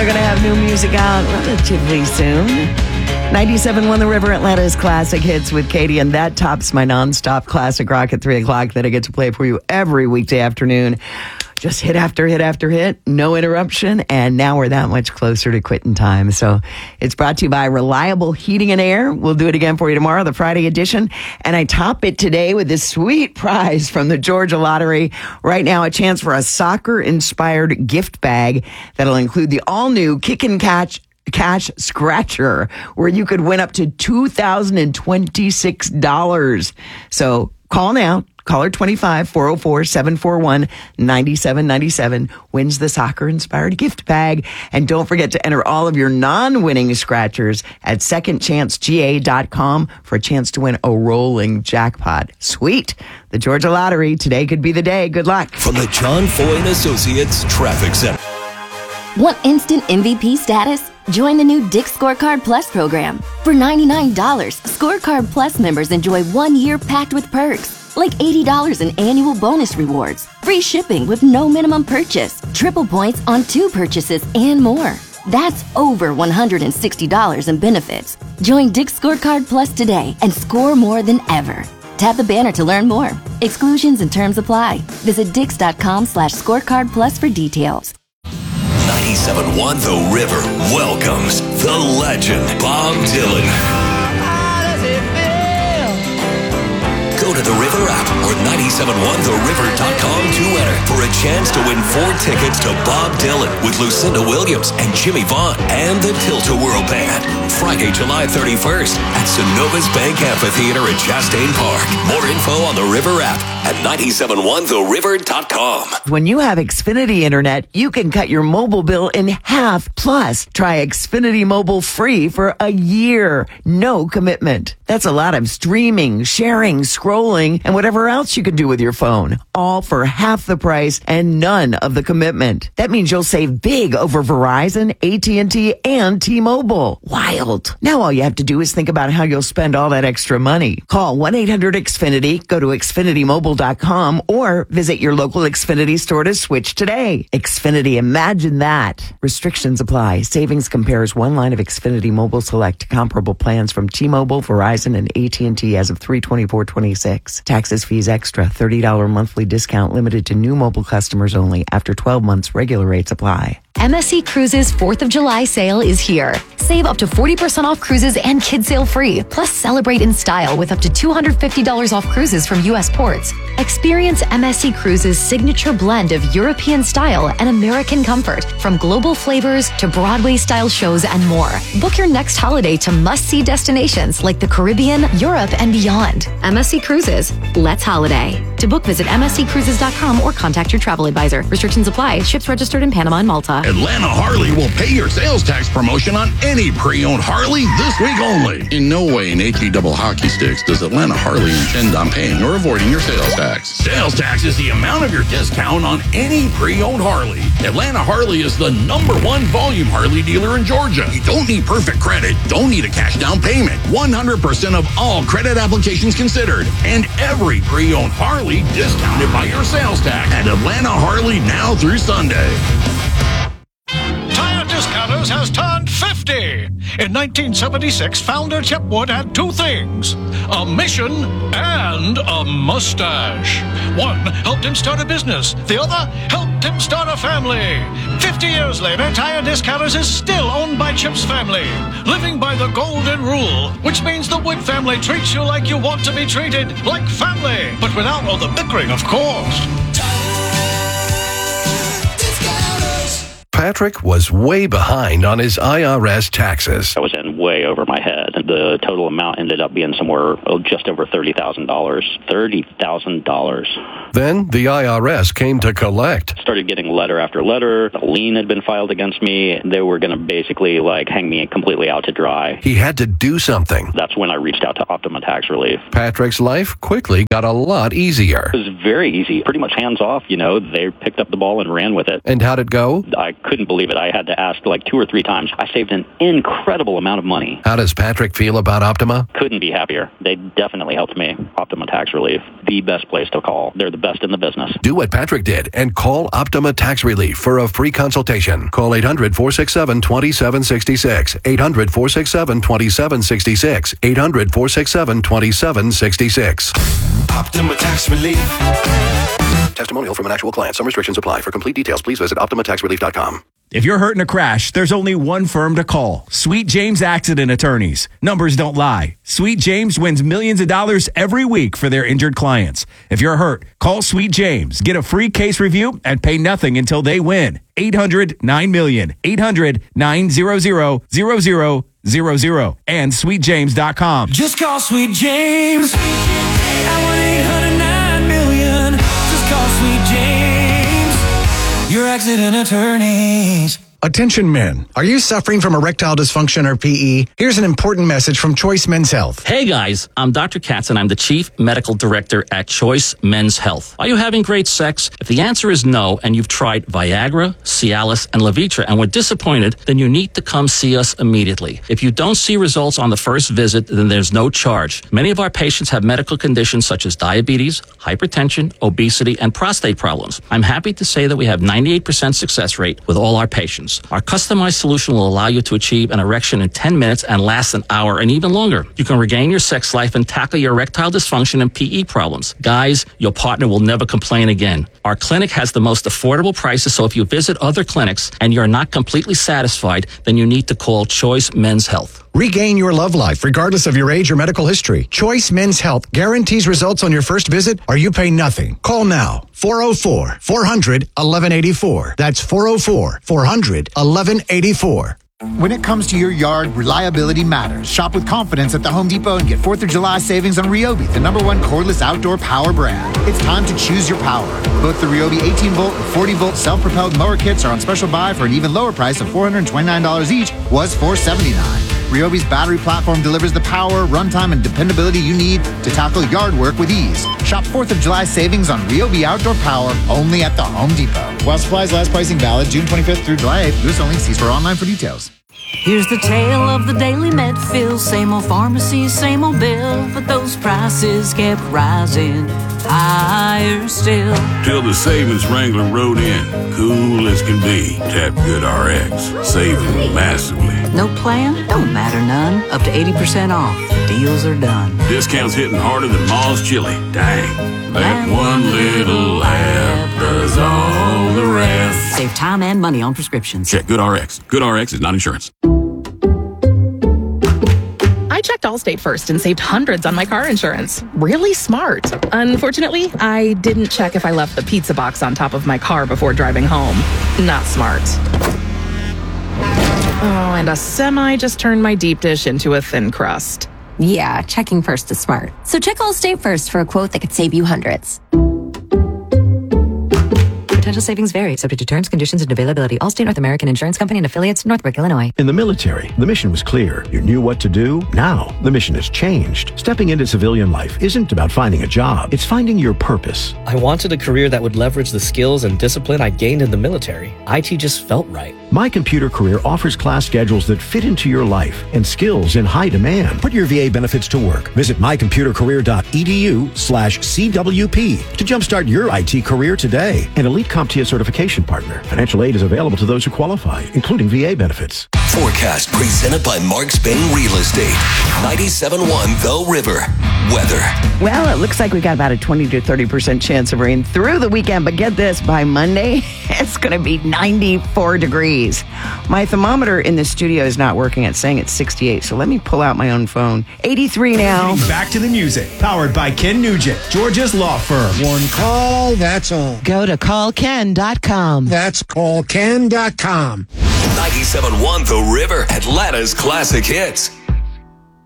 they're going to have new music out relatively soon. 97.1 The River, Atlanta's classic hits with Katie, and that tops my nonstop classic rock at 3 o'clock that I get to play for you every weekday afternoon. Just hit after hit after hit, no interruption, and now we're that much closer to quitting time. So it's brought to you by Reliable Heating and Air. We'll do it again for you tomorrow, the Friday edition. And I top it today with this sweet prize from the Georgia Lottery. Right now, a chance for a soccer-inspired gift bag that'll include the all-new Kick and Catch Cash Scratcher, where you could win up to $2,026. So call now. Caller 25 404 741 9797 wins the soccer-inspired gift bag. And don't forget to enter all of your non-winning scratchers at secondchancega.com for a chance to win a rolling jackpot. Sweet. The Georgia Lottery. Today could be the day. Good luck. From the John Foy & Associates Traffic Center. Want instant MVP status? Join the new Dick's Scorecard Plus program. For $99, Scorecard Plus members enjoy 1 year packed with perks, like $80 in annual bonus rewards, free shipping with no minimum purchase, triple points on 2 purchases, and more. That's over $160 in benefits. Join Dick's Scorecard Plus today and score more than ever. Tap the banner to learn more. Exclusions and terms apply. Visit dix.com/scorecard plus for details. 97.1 The River welcomes the legend, Bob Dylan. Go to the River app or 971theriver.com to enter for a chance to win 4 tickets to Bob Dylan with Lucinda Williams and Jimmy Vaughn and the Tilt-A-Whirl Band. Friday, July 31st at Synovus Bank Amphitheater at Chastain Park. More info on the River app at 971theriver.com. When you have Xfinity Internet, you can cut your mobile bill in half. Plus, try Xfinity Mobile free for a year. No commitment. That's a lot of streaming, sharing, scrolling, and whatever else you can do with your phone. All for half the price and none of the commitment. That means you'll save big over Verizon, AT&T, and T-Mobile. Wild. Now all you have to do is think about how you'll spend all that extra money. Call 1-800-XFINITY, go to XfinityMobile.com, or visit your local Xfinity store to switch today. Xfinity, imagine that. Restrictions apply. Savings compares one line of Xfinity Mobile Select comparable plans from T-Mobile, Verizon, and AT&T as of 3/24/26. Taxes, fees extra. $30 monthly discount limited to new mobile customers only. After 12 months, regular rates apply. MSC Cruises 4th of July sale is here. Save up to 40% off cruises and kid sale free. Plus, celebrate in style with up to $250 off cruises from U.S. ports. Experience MSC Cruises' signature blend of European style and American comfort, from global flavors to Broadway-style shows and more. Book your next holiday to must-see destinations like the Caribbean, Europe, and beyond. MSC Cruises. Let's holiday. To book, visit msccruises.com or contact your travel advisor. Restrictions apply. Ships registered in Panama and Malta. Atlanta Harley will pay your sales tax promotion on any pre-owned Harley this week only. In no way in HE double hockey sticks does Atlanta Harley intend on paying or avoiding your sales tax. Sales tax is the amount of your discount on any pre-owned Harley. Atlanta Harley is the #1 volume Harley dealer in Georgia. You don't need perfect credit, don't need a cash down payment. 100% of all credit applications considered, and every pre-owned Harley discounted by your sales tax at Atlanta Harley now through Sunday. Tire Discounters has turned 50. In 1976, founder Chip Wood had 2 things: a mission and a mustache. One helped him start a business. The other helped him start a family. 50 years later, Tire Discounters is still owned by Chip's family, living by the golden rule, which means the Wood family treats you like you want to be treated, like family, but without all the bickering, of course. Patrick was way behind on his IRS taxes. I was in way over my head. The total amount ended up being somewhere just over $30,000. $30,000. Then the IRS came to collect. Started getting letter after letter. A lien had been filed against me. They were going to basically hang me completely out to dry. He had to do something. That's when I reached out to Optima Tax Relief. Patrick's life quickly got a lot easier. It was very easy, pretty much hands off. They picked up the ball and ran with it. And how'd it go? I couldn't believe it. I had to ask 2 or 3 times. I saved an incredible amount of money. How does Patrick feel about Optima? Couldn't be happier. They definitely helped me. Optima Tax Relief, the best place to call. They're the best in the business. Do what Patrick did and call Optima Tax Relief for a free consultation. Call 800-467-2766. 800-467-2766. 800-467-2766. Optima Tax Relief. Testimonial from an actual client. Some restrictions apply. For complete details, please visit OptimaTaxRelief.com. If you're hurt in a crash, there's only one firm to call. Sweet James Accident Attorneys. Numbers don't lie. Sweet James wins millions of dollars every week for their injured clients. If you're hurt, call Sweet James. Get a free case review and pay nothing until they win. 800-9-MILLION. 800-900-0000. And sweetjames.com. Just call Sweet James at 1-800-9-MILLION. Just call Sweet James, your accident attorneys. Attention men, are you suffering from erectile dysfunction or PE? Here's an important message from Choice Men's Health. Hey guys, I'm Dr. Katz and I'm the Chief Medical Director at Choice Men's Health. Are you having great sex? If the answer is no and you've tried Viagra, Cialis, and Levitra and were disappointed, then you need to come see us immediately. If you don't see results on the first visit, then there's no charge. Many of our patients have medical conditions such as diabetes, hypertension, obesity, and prostate problems. I'm happy to say that we have 98% success rate with all our patients. Our customized solution will allow you to achieve an erection in 10 minutes and last an hour and even longer. You can regain your sex life and tackle your erectile dysfunction and PE problems. Guys, your partner will never complain again. Our clinic has the most affordable prices, so if you visit other clinics and you're not completely satisfied, then you need to call Choice Men's Health. Regain your love life regardless of your age or medical history. Choice Men's Health guarantees results on your first visit or you pay nothing. Call now. 404-400-1184. That's 404-400-1184. When it comes to your yard, reliability matters. Shop with confidence at the Home Depot and get 4th of July savings on Ryobi, the #1 cordless outdoor power brand. It's time to choose your power. Both the Ryobi 18-volt and 40-volt self-propelled mower kits are on special buy for an even lower price of $429 each, was $479. Ryobi's battery platform delivers the power, runtime, and dependability you need to tackle yard work with ease. Shop 4th of July savings on Ryobi outdoor power only at the Home Depot. While supplies last, pricing valid June 25th through July 8th. US only. See store online for details. Here's the tale of the daily Medfill. Same old pharmacy, same old bill, but those prices kept rising higher still. Till the savings wrangler rode in, cool as can be. Tap GoodRx, saving massively. No plan? Don't matter none. Up to 80% off. Deals are done. Discounts hitting harder than Ma's chili. Dang. That one little laugh does all the rest. Save time and money on prescriptions. Check GoodRx. GoodRx is not insurance. I checked Allstate first and saved hundreds on my car insurance. Really smart. Unfortunately, I didn't check if I left the pizza box on top of my car before driving home. Not smart. Oh, and a semi just turned my deep dish into a thin crust. Yeah, checking first is smart. So check Allstate first for a quote that could save you hundreds. Potential savings vary, subject to terms, conditions, and availability. Allstate North American Insurance Company and affiliates, Northbrook, Illinois. In the military, the mission was clear. You knew what to do. Now, the mission has changed. Stepping into civilian life isn't about finding a job. It's finding your purpose. I wanted a career that would leverage the skills and discipline I gained in the military. IT just felt right. My Computer Career offers class schedules that fit into your life and skills in high demand. Put your VA benefits to work. Visit mycomputercareer.edu/CWP to jumpstart your IT career today. An elite CompTIA certification partner. Financial aid is available to those who qualify, including VA benefits. Forecast presented by Marks Bain Real Estate. 97.1 The River. Weather. Well, it looks like we got about a 20 to 30% chance of rain through the weekend, but get this, by Monday, it's going to be 94 degrees. My thermometer in the studio is not working. It's saying it's 68, so let me pull out my own phone. 83 now. Back to the music, powered by Ken Nugent, Georgia's law firm. One call, that's all. Go to callken.com. That's callken.com. 97.1 The River, Atlanta's classic hits.